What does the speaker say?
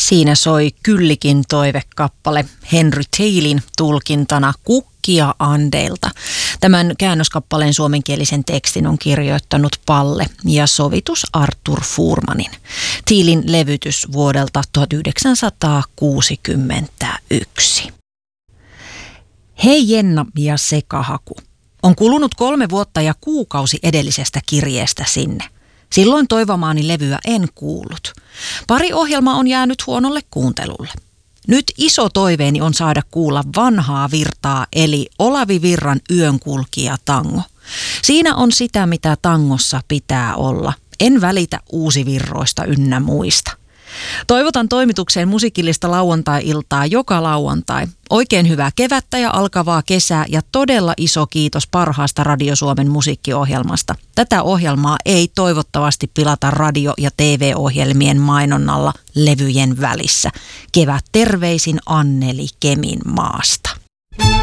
Siinä soi Kyllikin toivekappale Henry Theilin tulkintana Kukkia Andeilta. Tämän käännöskappaleen suomenkielisen tekstin on kirjoittanut Palle ja sovitus Artur Fuhrmanin. Theilin levytys vuodelta 1961. Hei Jenna ja sekahaku. On kulunut 3 vuotta ja kuukausi edellisestä kirjeestä sinne. Silloin toivomaani levyä en kuullut. Pari ohjelmaa on jäänyt huonolle kuuntelulle. Nyt iso toiveeni on saada kuulla vanhaa virtaa eli Olavi Virran Yönkulkija tango. Siinä on sitä, mitä tangossa pitää olla. En välitä uusivirroista ynnä muista. Toivotan toimitukseen musiikillista lauantai-iltaa joka lauantai. Oikein hyvää kevättä ja alkavaa kesää ja todella iso kiitos parhaasta Radio Suomen musiikkiohjelmasta. Tätä ohjelmaa ei toivottavasti pilata radio- ja TV-ohjelmien mainonnalla levyjen välissä. Kevät terveisin Anneli Kemin maasta.